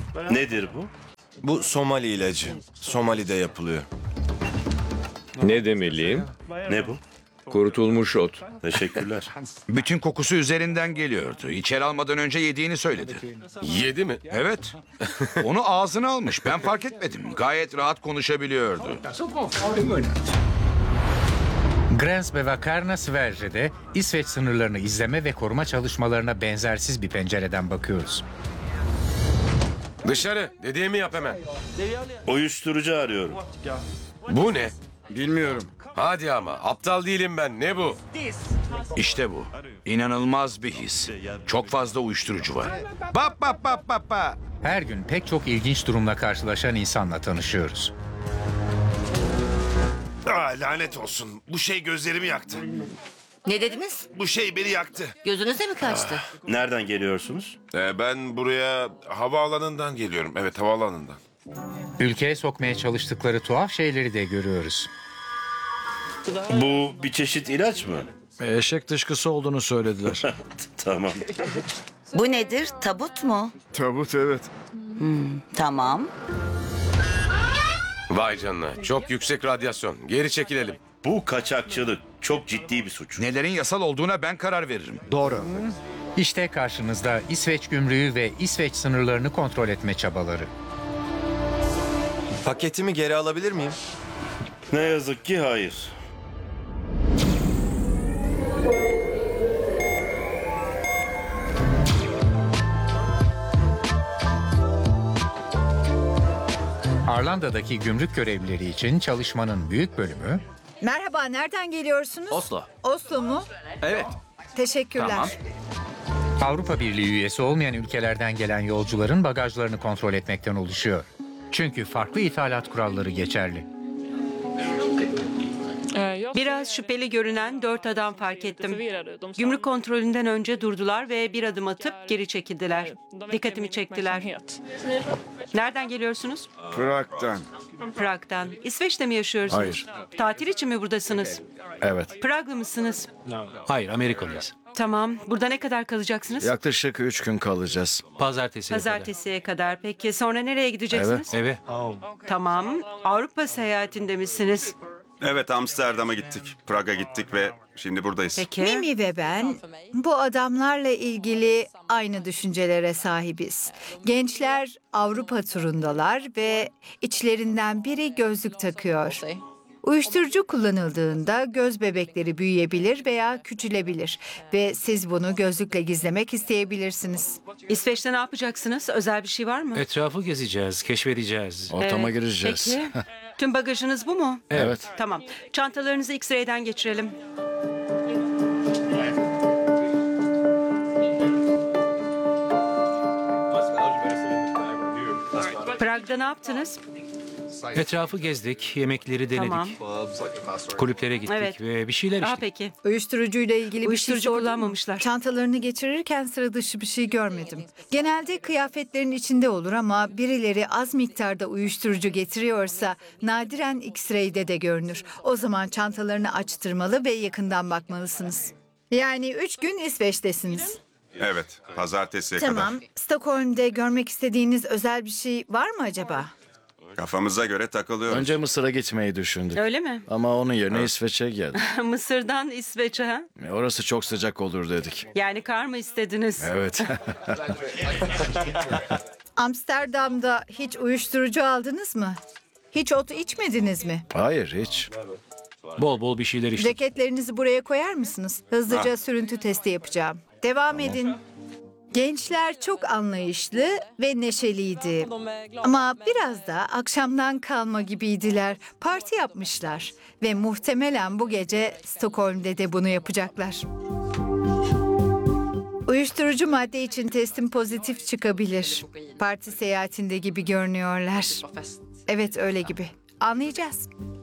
Nedir bu? Bu Somali ilacı. Somali'de yapılıyor. Ne demeliyim? Ne bu? Kurutulmuş ot. Teşekkürler. Bütün kokusu üzerinden geliyordu. İçeri almadan önce yediğini söyledi. Yedi mi? Evet. Onu ağzına almış. Ben fark etmedim. Gayet rahat konuşabiliyordu. Grensbe ve Karna Sverge'de İsveç sınırlarını izleme ve koruma çalışmalarına benzersiz bir pencereden bakıyoruz. Dışarı. Dediğimi yap hemen. Uyuşturucu arıyorum. Bu ne? Bilmiyorum. Hadi ama. Aptal değilim ben. Ne bu? İşte bu. İnanılmaz bir his. Çok fazla uyuşturucu var. Bap bap bap bap bap. Her gün pek çok ilginç durumla karşılaşan insanla tanışıyoruz. Lanet olsun. Bu şey gözlerimi yaktı. Ne dediniz? Bu şey beni yaktı. Gözünüze mi kaçtı? Nereden geliyorsunuz? Ben buraya havaalanından geliyorum. Evet, havaalanından. Ülkeye sokmaya çalıştıkları tuhaf şeyleri de görüyoruz. Bu bir çeşit ilaç mı? Eşek dışkısı olduğunu söylediler. Tamam. Bu nedir? Tabut mu? Tabut evet. Tamam. Vay canına. Çok yüksek radyasyon. Geri çekilelim. Bu kaçakçılık. Çok ciddi bir suç. Nelerin yasal olduğuna ben karar veririm. Doğru. İşte karşınızda İsveç gümrüğü ve İsveç sınırlarını kontrol etme çabaları. Paketimi geri alabilir miyim? Ne yazık ki hayır. Arlanda'daki gümrük görevlileri için çalışmanın büyük bölümü Merhaba, nereden geliyorsunuz? Oslo. Oslo mu? Evet. Teşekkürler. Tamam. Avrupa Birliği üyesi olmayan ülkelerden gelen yolcuların bagajlarını kontrol etmekten oluşuyor. Çünkü farklı ithalat kuralları geçerli. Biraz şüpheli görünen 4 adam fark ettim. Gümrük kontrolünden önce durdular ve bir adım atıp geri çekildiler. Dikkatimi çektiler. Nereden geliyorsunuz? Prag'dan. Prag'dan. İsveç'te mi yaşıyorsunuz? Hayır. Tatil için mi buradasınız? Evet. Praglı mısınız? Hayır, Amerikalıyız. Tamam. Burada ne kadar kalacaksınız? Yaklaşık 3 gün kalacağız. Pazartesiye Pazartesiye kadar. Peki sonra nereye gideceksiniz? kadar. Eve. Tamam. Avrupa seyahatinde misiniz? Evet, Amsterdam'a gittik. Prag'a gittik ve şimdi buradayız. Peki. Mimi ve ben bu adamlarla ilgili aynı düşüncelere sahibiz. Gençler Avrupa turundalar ve içlerinden biri gözlük takıyor. Uyuşturucu kullanıldığında göz bebekleri büyüyebilir veya küçülebilir ve siz bunu gözlükle gizlemek isteyebilirsiniz. İsveç'te ne yapacaksınız? Özel bir şey var mı? Etrafı gezeceğiz, keşfedeceğiz. Ortama gireceğiz. Peki. Tüm bagajınız bu mu? Evet. Tamam. Çantalarınızı X-ray'den geçirelim. Prag'da ne yaptınız? Etrafı gezdik, yemekleri denedik. Tamam. Kulüplere gittik Evet. ve bir şeyler Aa, içtik. peki. Uyuşturucuyla ilgili bir şey Uyuşturucu sordun mu? kullanmamışlar. Çantalarını geçirirken sıra dışı bir şey görmedim. Genelde kıyafetlerin içinde olur ama birileri az miktarda uyuşturucu getiriyorsa nadiren X-ray'de de görünür. O zaman çantalarını açtırmalı ve yakından bakmalısınız. Yani 3 gün İsveç'tesiniz. Evet, pazartesiye Tamam. Stockholm'de görmek istediğiniz özel bir şey var mı acaba? kadar. Kafamıza göre takılıyoruz. Önce Mısır'a gitmeyi düşündük. Öyle mi? Ama onun yerine İsveç'e geldik. Mısır'dan İsveç'e ha? Orası çok sıcak olur dedik. Yani kar mı istediniz? Evet. Amsterdam'da hiç uyuşturucu aldınız mı? Hiç ot içmediniz mi? Hayır hiç. Bol bol bir şeyler içtik. Ceketlerinizi buraya koyar mısınız? Hızlıca sürüntü testi yapacağım. Devam edin. Gençler çok anlayışlı ve neşeliydi. Ama biraz da akşamdan kalma gibiydiler. Parti yapmışlar. Ve muhtemelen bu gece Stockholm'de de bunu yapacaklar. Uyuşturucu madde için testim pozitif çıkabilir. Parti seyahatinde gibi görünüyorlar. Evet öyle gibi. Anlayacağız.